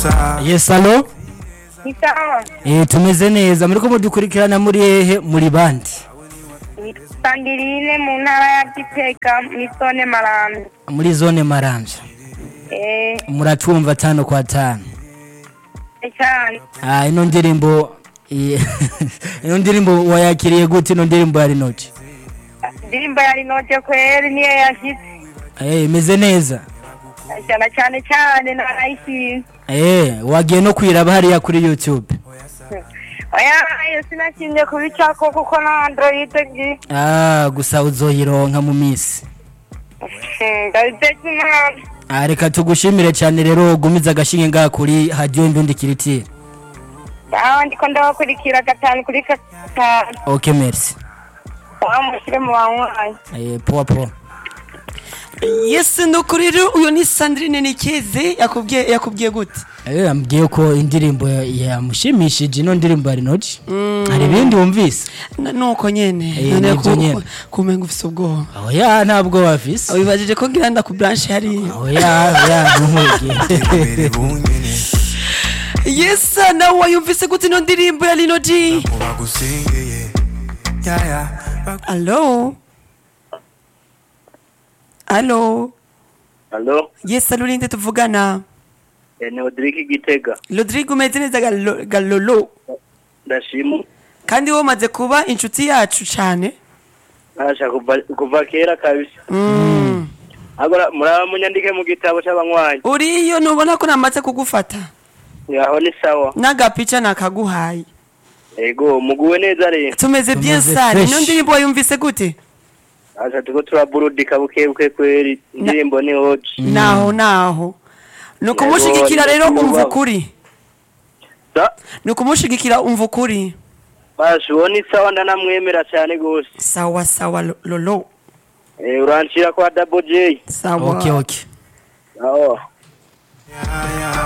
Yes, allo? Isawa. Tumeze neza muriko mudukurikirana muri hehe muri bandi? Sandirine mu ntara ya Gitega Misone Maramvya. Muri zone Maramvya. Muracumva 5 kwa 5. Cyane. Ino ndirimbo ino ndirimbo wayakiriye gute ino ndirimbo yari noche? Ndirimbo yari noche kweli niyo yashitse. Imeze neza. Cyane narayishimye. Wagiye no kwiraba hariya kuri YouTube. Oya, sinashimye kubicako kuko na Android gi. Gusa uzoyironka mu misi. Ndabizekina. Reka tugushimire cyane rero gumiza agashinge ngaha kuri Radio Ndundi Kiritire. Ndiko ndabakurikira 5 kuri 5. Okay, merci. Wamushyire mu wanwaye. Poa. Yes, ndukuri rero uyo ni Sandrine Nikeze yakubwiye gute? Ambwiye ko indirimbo yamushimishije ino ndirimbo ari noje. Hari ibindi wumvise? Nuko nyene. None kumenga ufise ubwoba. Oya ntabwo wafise. Wibajije ko ngira ku branch hari. Oya ntuhuge. Yes, nawe wayumvise gute ino ndirimbo ya Lino G? Allo? Yes, Lurinde tuvugana. Ni Rodrigue Gitega. Rodrigue umeze neza galolo. Ndashima. Kandi wo maze kuba inshuti yacu cyane. Asha kuva kera kabisa. Agora muraba munyandike mu gitabo cy'abanywanyi. Uriyo nubona ko namaze kugufata. Yaho ni sawa. Nagapica nakaguhaye. Ego muguwe neza rero. Tumeze bien sane. Ino ndirimbo wayumvise gute? Asha tuko turaburudika bukebuke kweri indirimbo ni hoje. Naho. Nuko mushigikira rero umva ukuri. Nuko mushigikira umva ukuri. Basho ni sawa ndanamwemera cyane gose. Sawa lolo. Uranshira kwa Double J. Sawa. Okay. Oh.